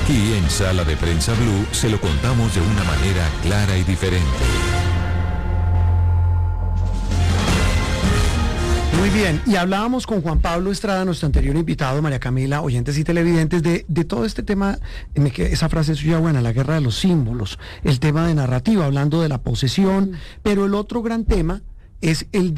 Aquí en Sala de Prensa Blue se lo contamos de una manera clara y diferente. Muy bien, y hablábamos con Juan Pablo Estrada, nuestro anterior invitado, María Camila, oyentes y televidentes, de todo este tema, esa frase suya buena, la guerra de los símbolos, el tema de narrativa, hablando de la posesión, pero el otro gran tema es el